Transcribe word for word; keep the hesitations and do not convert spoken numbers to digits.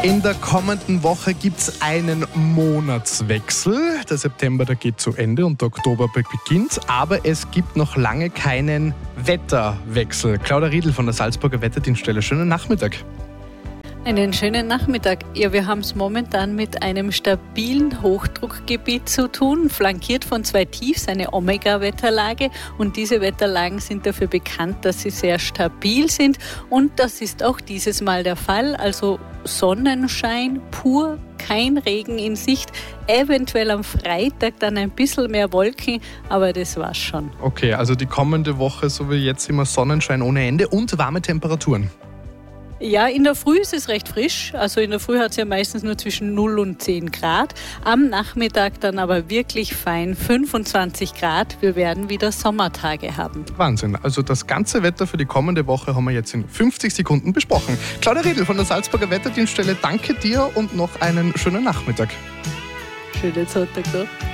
In der kommenden Woche gibt es einen Monatswechsel. Der September, der geht zu Ende und der Oktober beginnt. Aber es gibt noch lange keinen Wetterwechsel. Claudia Riedl von der Salzburger Wetterdienststelle. Schönen Nachmittag. Einen schönen Nachmittag. Ja, wir haben es momentan mit einem stabilen Hochdruckgebiet zu tun, flankiert von zwei Tiefs, eine Omega-Wetterlage. Und diese Wetterlagen sind dafür bekannt, dass sie sehr stabil sind. Und das ist auch dieses Mal der Fall. Also Sonnenschein pur, kein Regen in Sicht. Eventuell am Freitag dann ein bisschen mehr Wolken, aber das war's schon. Okay, also die kommende Woche, so wie jetzt, immer Sonnenschein ohne Ende und warme Temperaturen. Ja, in der Früh ist es recht frisch. Also in der Früh hat es ja meistens nur zwischen null und zehn Grad. Am Nachmittag dann aber wirklich fein fünfundzwanzig Grad. Wir werden wieder Sommertage haben. Wahnsinn. Also das ganze Wetter für die kommende Woche haben wir jetzt in fünfzig Sekunden besprochen. Claudia Riedl von der Salzburger Wetterdienststelle, danke dir und noch einen schönen Nachmittag. Schönen Sonntag noch.